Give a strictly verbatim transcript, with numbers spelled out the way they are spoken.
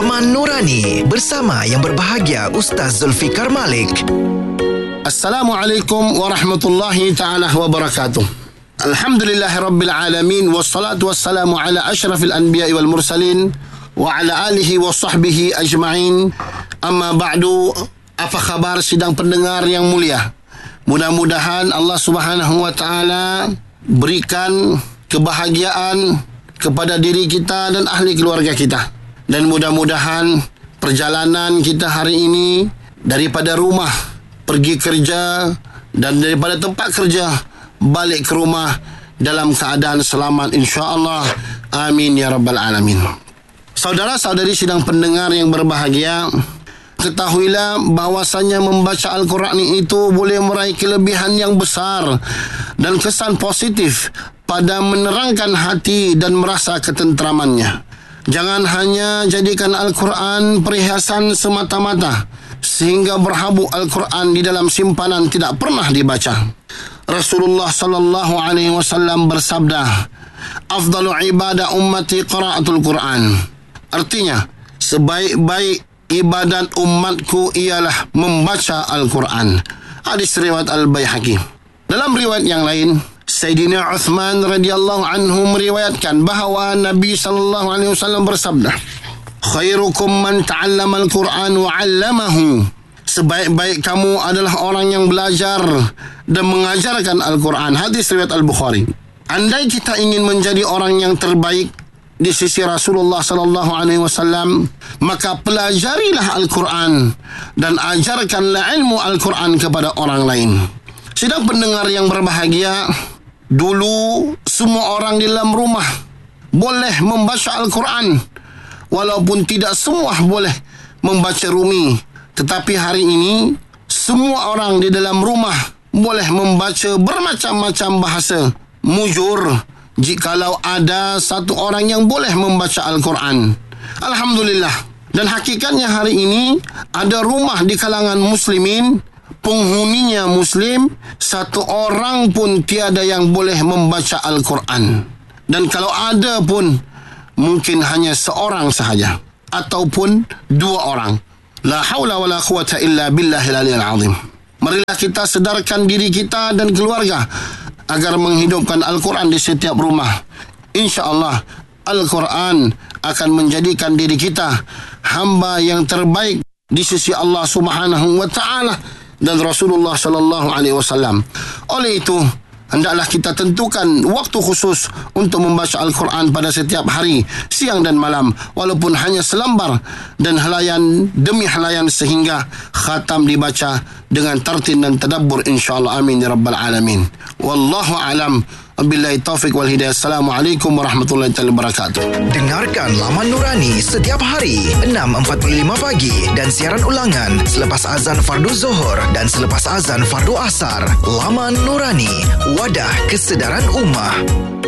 Laman Nurani bersama yang berbahagia Ustaz Zulfikar Malik. Assalamualaikum warahmatullahi ta'ala wabarakatuh. Alhamdulillahirabbil alamin, wassalatu wassalamu ala asyrafil anbiya'i wal mursalin wa ala alihi wa sahbihi ajma'in. Amma ba'du. Apa khabar sidang pendengar yang mulia? Mudah-mudahan Allah Subhanahu wa taala berikan kebahagiaan kepada diri kita dan ahli keluarga kita. Dan mudah-mudahan perjalanan kita hari ini daripada rumah pergi kerja dan daripada tempat kerja balik ke rumah dalam keadaan selamat, insya-Allah. Amin ya rabbal alamin. Saudara-saudari sidang pendengar yang berbahagia, ketahuilah bahawasanya membaca Al-Quran itu boleh meraih kelebihan yang besar dan kesan positif pada menerangkan hati dan merasa ketenteramannya. Jangan hanya jadikan Al-Quran perhiasan semata-mata sehingga berhabuk Al-Quran di dalam simpanan tidak pernah dibaca. Rasulullah sallallahu alaihi wasallam bersabda, "Afdalu ibadah ummati qiraatul Quran." Artinya, sebaik-baik ibadat umatku ialah membaca Al-Quran. Hadis riwayat Al-Baihaqi. Dalam riwayat yang lain, Sayyidina Uthman radhiyallahu anhu meriwayatkan bahawa Nabi sallallahu alaihi wasallam bersabda, "Khairukum man ta'allama al-Quran wa 'allamahu." Sebaik-baik kamu adalah orang yang belajar dan mengajarkan Al-Quran. Hadis riwayat Al-Bukhari. Andai kita ingin menjadi orang yang terbaik di sisi Rasulullah sallallahu alaihi wasallam, maka pelajarilah Al-Quran dan ajarkanlah ilmu Al-Quran kepada orang lain. Sidang pendengar yang berbahagia, dulu semua orang di dalam rumah boleh membaca Al-Quran, walaupun tidak semua boleh membaca Rumi. Tetapi hari ini semua orang di dalam rumah boleh membaca bermacam-macam bahasa. Mujur jikalau ada satu orang yang boleh membaca Al-Quran. Alhamdulillah. Dan hakikatnya hari ini ada rumah di kalangan muslimin, penghuninya muslim, satu orang pun tiada yang boleh membaca Al-Quran. Dan kalau ada pun, mungkin hanya seorang sahaja ataupun dua orang. La haula wala quwata illa billahil aliyil azim. Marilah kita sedarkan diri kita dan keluarga agar menghidupkan Al-Quran di setiap rumah. InsyaAllah Al-Quran akan menjadikan diri kita hamba yang terbaik di sisi Allah Subhanahu wa taala dan Rasulullah sallallahu alaihi wasallam. Oleh itu, hendaklah kita tentukan waktu khusus untuk membaca Al-Quran pada setiap hari, siang dan malam, walaupun hanya selembar, dan helayan demi helayan sehingga khatam dibaca dengan tartil dan tadabbur, insyaAllah. Amin ya rabbal alamin. Wallahu alam. Wabillahi taufiq wal hidayah. Assalamualaikum warahmatullahi wabarakatuh. Dengarkan Laman Nurani setiap hari enam empat puluh lima pagi dan siaran ulangan selepas azan fardu Zuhur dan selepas azan fardu Asar. Laman Nurani, wadah kesedaran ummah.